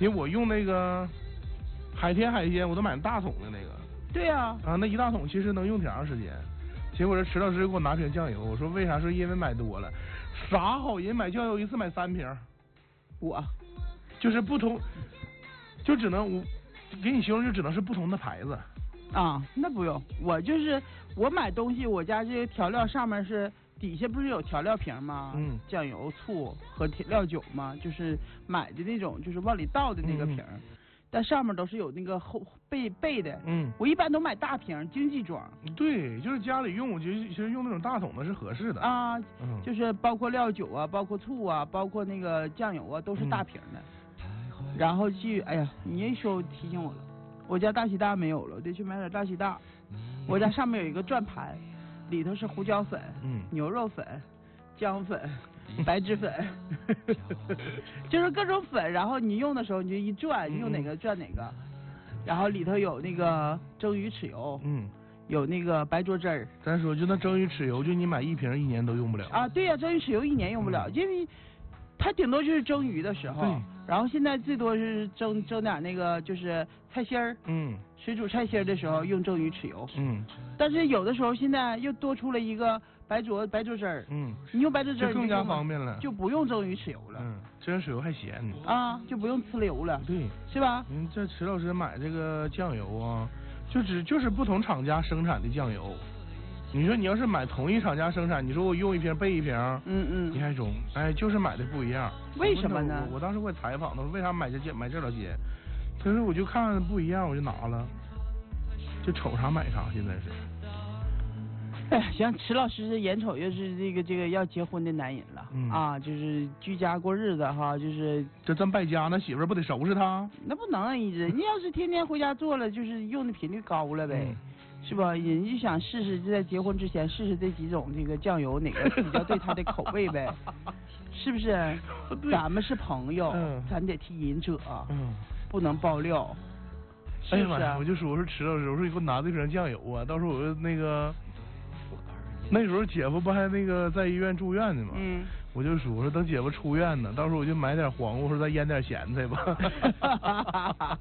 因为我用那个海天海鲜，我都买大桶的那个。 对呀。 啊，那一大桶其实能用挺长时间。结果这池老师给我拿瓶酱油，我说为啥？说因为买多了。啥好人买酱油一次买3瓶。 我就是不同，就只能我给你形容就只能是不同的牌子。 啊，那不用，我就是我买东西，我家这个调料上面是底下不是有调料瓶吗？酱油、醋和料酒吗？就是买的那种，就是往里倒的那个瓶。但上面都是有那个背的，我一般都买大瓶，经济装。对， 就是家里用，我觉得其实用那种大桶的是合适的啊，就是包括料酒啊，包括醋啊，包括那个酱油啊，都是大瓶的。然后哎呀，你一说提醒我了，我家大鸡蛋没有了，我得去买点大鸡蛋。我家上面有一个转盘，里头是胡椒粉、牛肉粉、姜粉。白脂粉，就是各种粉，然后你用的时候你就一转，你用哪个转哪个，然后里头有那个蒸鱼豉油，有那个白灼汁儿。 咱说就那蒸鱼豉油，就你买1瓶1年都用不了啊？对呀，蒸鱼豉油1年用不了，因为它顶多就是蒸鱼的时候，然后现在最多是蒸点那个就是菜心儿，水煮菜心儿的时候用蒸鱼豉油，但是有的时候现在又多出了一个白灼汁儿，你用白灼汁儿就更加方便了， 就不用蒸鱼豉油了， 蒸鱼豉油还咸啊，就不用呲溜了， 对， 是吧？ 这池老师买这个酱油啊，就是不同厂家生产的酱油。你说你要是买同一厂家生产，你说我用1瓶备1瓶，你还中，哎，就是买的不一样。 为什么呢？ 我当时我采访他说为啥买这老些，他说我就看不一样我就拿了，就瞅啥买啥，现在是。 哎呀，像池老师眼瞅又是这个要结婚的男人了，啊，就是居家过日子哈，就是这真败家，那媳妇不得收拾他？ 那不能人家要是天天回家做了，就是用的频率高了呗。是吧？人就想试试，就在结婚之前试试这几种这个酱油哪个比较对他的口味呗，是不是？咱们是朋友，咱得替人者，不能爆料，是不是？ 哎呀妈，我就说池老师，我说你给我拿这瓶酱油啊，到时候我就那时候姐夫不还那个在医院住院呢吗？我就说等姐夫出院呢，到时候我就买点黄瓜，说再腌点咸菜吧。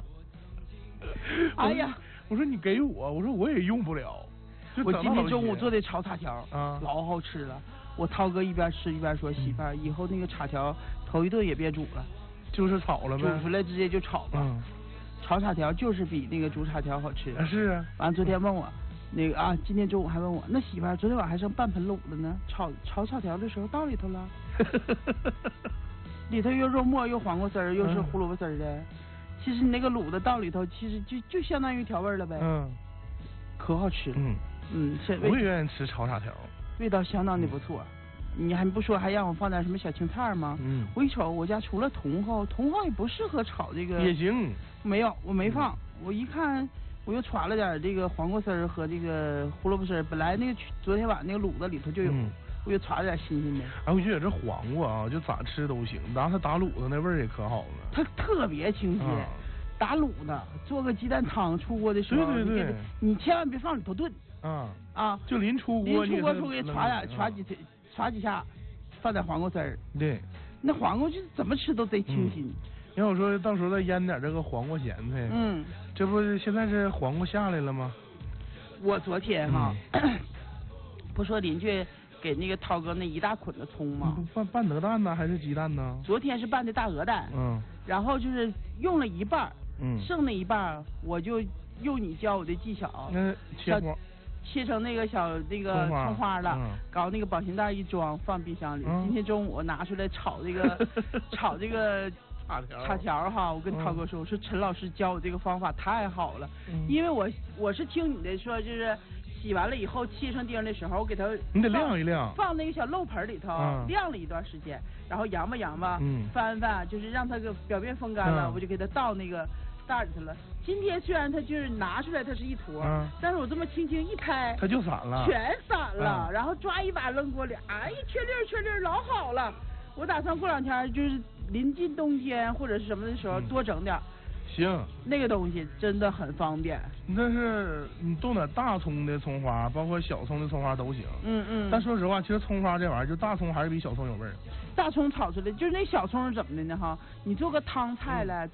哎呀。 我说你给我说我也用不了。 我今天中午做的炒叉条老好吃了。我涛哥一边吃一边说，媳妇儿，以后那个叉条头一顿也别煮了， 就是炒了呗， 煮出来直接就炒吧。炒叉条就是比那个煮叉条好吃。 是啊。 完昨天问我那个啊，今天中午还问我，那媳妇儿昨天晚上还剩半盆卤了呢，炒叉条的时候倒里头了。里头又肉末又黄瓜丝儿又是胡萝卜丝儿的。其实你那个卤的到里头，其实就相当于调味了呗。可好吃了。 我也愿意吃炒叉条， 味道相当的不错。你还不说还让我放点什么小青菜吗？我一瞅我家除了茼蒿也不适合炒这个。 也行。 没有，我没放。我一看，我又传了点这个黄瓜丝儿和这个胡萝卜丝儿。本来那个昨天晚上那个卤子里头就有。我又炒了点新鲜的。 哎，我觉得这黄瓜啊，就咋吃都行，然后它打卤子那味儿也可好了。 它特别清鲜，打卤的，做个鸡蛋汤出锅的时候， 对， 你千万别放里头炖。 就临出锅给炒几下，放点黄瓜丝儿。 对， 那黄瓜就怎么吃都贼清新。 要我说到时候再腌点这个黄瓜咸菜。这不现在是黄瓜下来了吗？ 我昨天不说邻居给那个涛哥那一大捆的葱吗？ 拌鹅蛋呢还是鸡蛋呢？ 昨天是拌的大鹅蛋。然后就是用了一半，剩那一半我就用你教我的技巧，切成那个小那个葱花了，搞那个保鲜袋一装放冰箱里。今天中午我拿出来炒这个叉条哈，我跟涛哥说，我说陈老师教我这个方法太好了，因为我是听你的说，就是洗完了以后切成丁的时候，我给它你得晾一晾， 放那个小漏盆里头晾了一段时间，然后扬吧，翻，就是让它个表面风干了，我就给它倒那个袋里头了。今天虽然它就是拿出来它是一坨，但是我这么轻轻一拍， 它就散了， 全散了，然后抓一把扔锅里，哎，缺粒儿老好了。我打算过2天就是临近冬天或者是什么的时候多整点。 行， 那个东西真的很方便。 但是你冻点大葱的葱花，包括小葱的葱花都行。但说实话，其实葱花这玩意儿，就大葱还是比小葱有味儿。 大葱炒出来，就是那小葱是怎么的呢？哈，你做个汤菜了。